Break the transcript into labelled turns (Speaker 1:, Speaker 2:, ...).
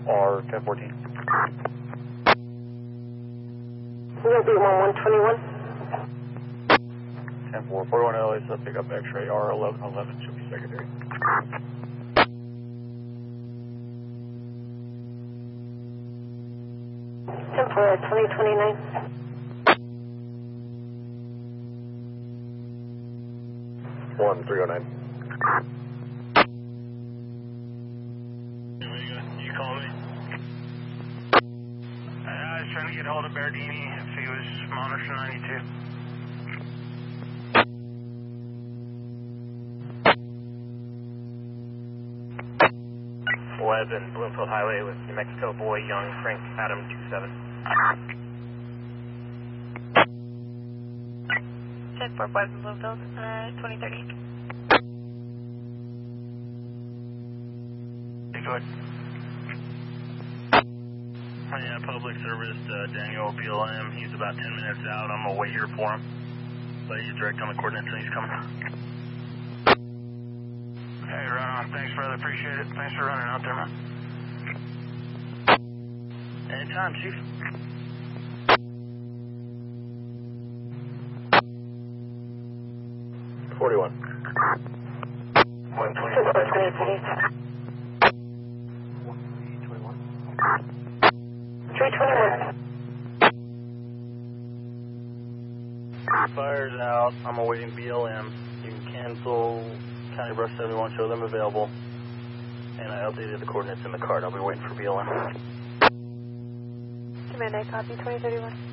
Speaker 1: R1014.
Speaker 2: We'll be 1121.
Speaker 1: 10-4, 41 LA, so pick up X-ray R1111, should be secondary.
Speaker 2: 10-4, 2029.
Speaker 1: One 309.
Speaker 3: You call me? I was trying to get hold of Bardini if he was monitor 92.
Speaker 4: Webb and Bloomfield Highway with New Mexico Boy Young Frank Adam 27.
Speaker 5: 10-4, Webb and Bloomfield, 2030.
Speaker 3: Go ahead. Yeah, public service, Daniel BLM. He's about 10 minutes out. I'm going to wait here for him. But he's direct on the coordinates and he's coming. Hey, right on. Thanks, brother. Appreciate it. Thanks for running out there, man. Anytime, Chief.
Speaker 1: $41.
Speaker 2: 121. 321.
Speaker 3: Fire's out. I'm awaiting BLM. You can cancel County Brush 71, show them available. And I updated the coordinates in the card. I'll be waiting for BLM.
Speaker 5: Command, I copy 2031.